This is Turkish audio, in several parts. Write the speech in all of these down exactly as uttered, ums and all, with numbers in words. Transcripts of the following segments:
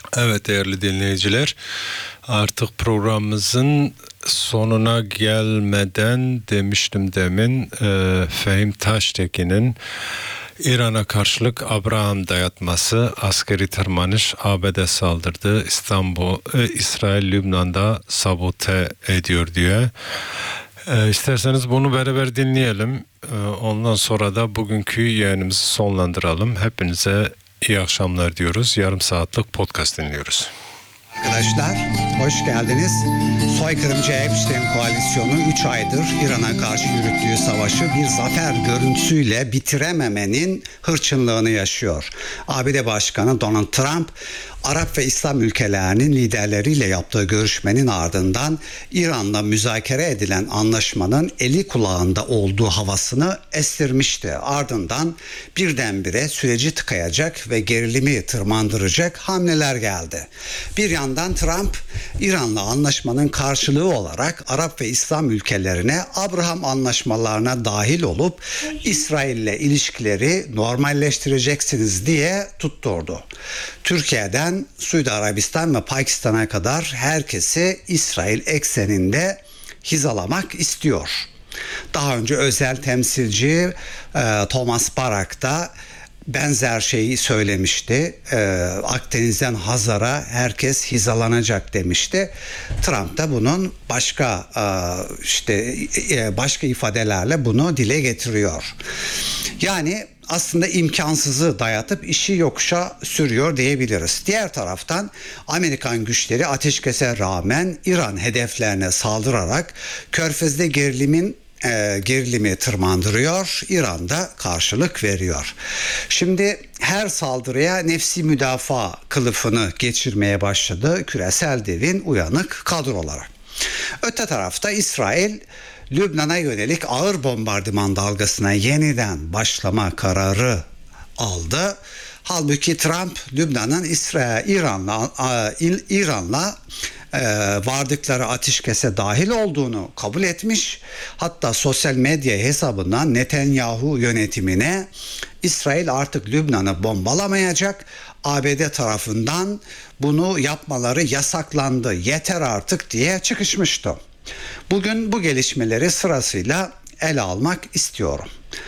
Evet değerli dinleyiciler, artık programımızın sonuna gelmeden demiştim demin e, Fehim Taştekin'in İran'a karşılık Abraham dayatması, askeri tırmanış, A B D saldırdı, İstanbul, e, İsrail Lübnan'da sabote ediyor diye. E, isterseniz bunu beraber dinleyelim. E, ondan sonra da bugünkü yayınımızı sonlandıralım. Hepinize İyi akşamlar diyoruz. Yarım saatlik podcast dinliyoruz. Arkadaşlar hoş geldiniz. Soykırımcı Epstein koalisyonu üç aydır İran'a karşı yürüttüğü savaşı bir zafer görüntüsüyle bitirememenin hırçınlığını yaşıyor. A B D Başkanı Donald Trump, Arap ve İslam ülkelerinin liderleriyle yaptığı görüşmenin ardından İran'la müzakere edilen anlaşmanın eli kulağında olduğu havasını estirmişti. Ardından birdenbire süreci tıkayacak ve gerilimi tırmandıracak hamleler geldi. Bir yandan Trump, İran'la anlaşmanın karşılığı olarak Arap ve İslam ülkelerine Abraham anlaşmalarına dahil olup İsrail'le ilişkileri normalleştireceksiniz diye tutturdu. Türkiye'den Suudi Arabistan ve Pakistan'a kadar herkesi İsrail ekseninde hizalamak istiyor. Daha önce özel temsilci e, Thomas Barak da benzer şeyi söylemişti. Ee, Akdeniz'den Hazar'a herkes hizalanacak demişti. Trump da bunun başka e, işte e, başka ifadelerle bunu dile getiriyor. Yani aslında imkansızı dayatıp işi yokuşa sürüyor diyebiliriz. Diğer taraftan Amerikan güçleri ateşkese rağmen İran hedeflerine saldırarak Körfez'de gerilimin E, gerilimi tırmandırıyor, İran'da karşılık veriyor. Şimdi her saldırıya nefsi müdafaa kılıfını geçirmeye başladı küresel devin uyanık kadroları. Öte tarafta İsrail, Lübnan'a yönelik ağır bombardıman dalgasına yeniden başlama kararı aldı. Halbuki Trump, Lübnan'ın İsrail, İran'la İran'la e, vardıkları ateşkese dahil olduğunu kabul etmiş. Hatta sosyal medya hesabından Netanyahu yönetimine İsrail artık Lübnan'ı bombalamayacak, A B D tarafından bunu yapmaları yasaklandı, yeter artık diye çıkışmıştı. Bugün bu gelişmeleri sırasıyla ele almak istiyorum.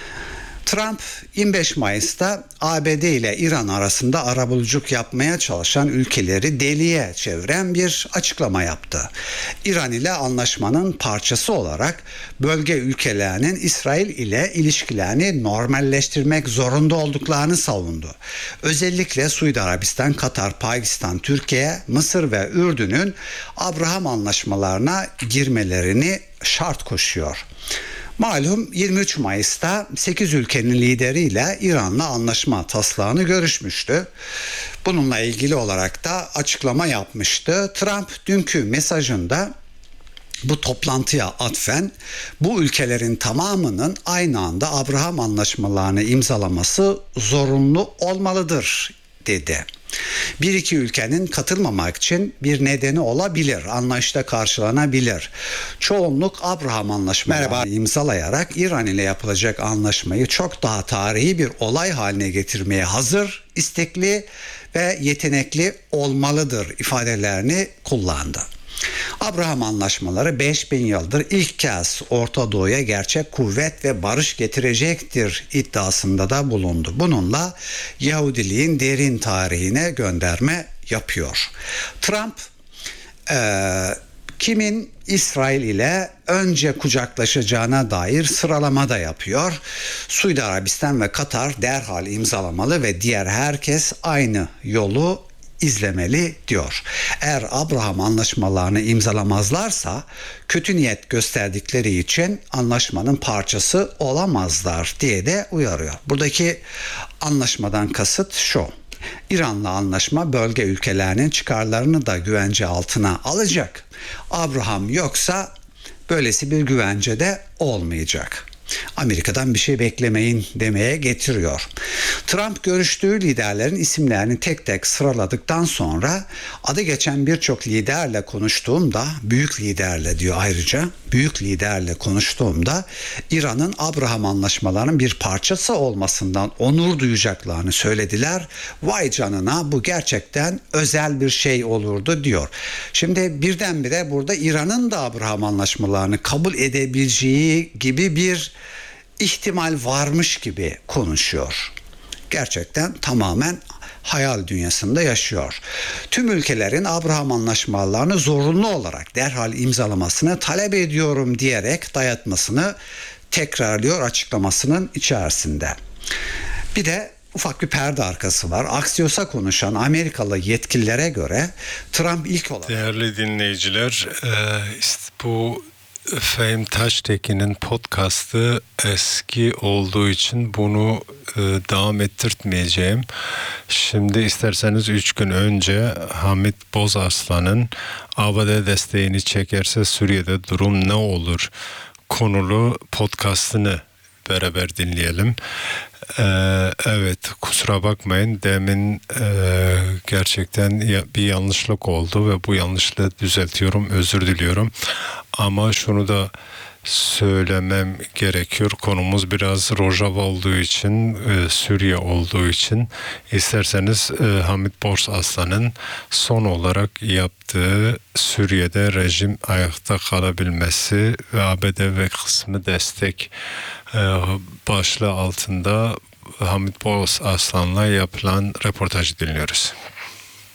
Trump yirmi beş Mayıs'ta A B D ile İran arasında arabuluculuk yapmaya çalışan ülkeleri deliye çeviren bir açıklama yaptı. İran ile anlaşmanın parçası olarak bölge ülkelerinin İsrail ile ilişkilerini normalleştirmek zorunda olduklarını savundu. Özellikle Suudi Arabistan, Katar, Pakistan, Türkiye, Mısır ve Ürdün'ün Abraham anlaşmalarına girmelerini şart koşuyor. Malum yirmi üç Mayıs'ta sekiz ülkenin lideriyle İran'la anlaşma taslağını görüşmüştü. Bununla ilgili olarak da açıklama yapmıştı. Trump dünkü mesajında bu toplantıya atfen bu ülkelerin tamamının aynı anda Abraham anlaşmalarını imzalaması zorunlu olmalıdır dedi. Bir iki ülkenin katılmamak için bir nedeni olabilir, anlayışla karşılanabilir. Çoğunluk Abraham anlaşmalarını imzalayarak İran ile yapılacak anlaşmayı çok daha tarihi bir olay haline getirmeye hazır, istekli ve yetenekli olmalıdır ifadelerini kullandı. Abraham anlaşmaları beş bin yıldır ilk kez Orta Doğu'ya gerçek kuvvet ve barış getirecektir iddiasında da bulundu. Bununla Yahudiliğin derin tarihine gönderme yapıyor. Trump e, kimin İsrail ile önce kucaklaşacağına dair sıralama da yapıyor. Suudi Arabistan ve Katar derhal imzalamalı ve diğer herkes aynı yolu izlemeli diyor. Eğer Abraham anlaşmalarını imzalamazlarsa kötü niyet gösterdikleri için anlaşmanın parçası olamazlar diye de uyarıyor. Buradaki anlaşmadan kasıt şu: İran'la anlaşma bölge ülkelerinin çıkarlarını da güvence altına alacak. Abraham yoksa böylesi bir güvence de olmayacak. Amerika'dan bir şey beklemeyin demeye getiriyor. Trump görüştüğü liderlerin isimlerini tek tek sıraladıktan sonra adı geçen birçok liderle konuştuğumda, büyük liderle diyor ayrıca, büyük liderle konuştuğumda İran'ın Abraham anlaşmalarının bir parçası olmasından onur duyacaklarını söylediler. Vay canına, bu gerçekten özel bir şey olurdu diyor. Şimdi birdenbire burada İran'ın da Abraham anlaşmalarını kabul edebileceği gibi bir ihtimal varmış gibi konuşuyor. Gerçekten tamamen hayal dünyasında yaşıyor. Tüm ülkelerin Abraham anlaşmalarını zorunlu olarak derhal imzalamasını talep ediyorum diyerek dayatmasını tekrarlıyor açıklamasının içerisinde. Bir de ufak bir perde arkası var. Axios'a konuşan Amerikalı yetkililere göre Trump ilk olarak... Değerli dinleyiciler, bu Fehim Taştekin'in podcast'ı eski olduğu için bunu devam ettirtmeyeceğim. Şimdi isterseniz üç gün önce Hamit Bozarslan'ın A B D desteğini çekerse Suriye'de durum ne olur konulu podcast'ını beraber dinleyelim. Ee, evet, kusura bakmayın, demin e, gerçekten bir yanlışlık oldu ve bu yanlışlığı düzeltiyorum, özür diliyorum. Ama şunu da söylemem gerekiyor. Konumuz biraz Rojava olduğu için, e, Suriye olduğu için isterseniz e, Hamit Bozarslan'ın son olarak yaptığı Suriye'de rejim ayakta kalabilmesi ve A B D ve kısmı destek e, başlığı altında Hamit Bozarslan'la yapılan röportajı dinliyoruz.